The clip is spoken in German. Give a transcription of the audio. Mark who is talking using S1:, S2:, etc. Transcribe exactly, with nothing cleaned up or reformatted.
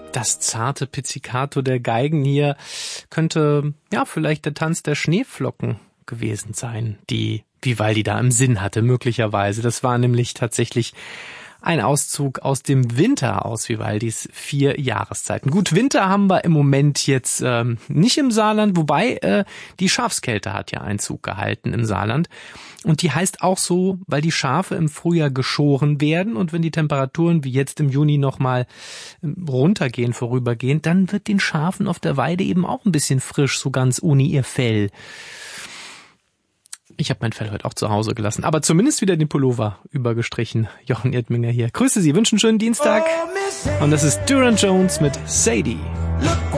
S1: Das zarte Pizzicato der Geigen hier könnte ja vielleicht der Tanz der Schneeflocken gewesen sein, die Vivaldi da im Sinn hatte, möglicherweise. Das war nämlich tatsächlich ein Auszug aus dem Winter aus Vivaldis vier Jahreszeiten. Gut, Winter haben wir im Moment jetzt ähm, nicht im Saarland, wobei äh, die Schafskälte hat ja Einzug gehalten im Saarland. Und die heißt auch so, weil die Schafe im Frühjahr geschoren werden und wenn die Temperaturen wie jetzt im Juni nochmal runtergehen, vorübergehend, dann wird den Schafen auf der Weide eben auch ein bisschen frisch, so ganz ohne ihr Fell. Ich habe mein Fell heute auch zu Hause gelassen, aber zumindest wieder den Pullover übergestrichen. Jochen Erdminger hier. Grüße Sie, wünschen einen schönen Dienstag. Und das ist Duran Jones mit Sadie.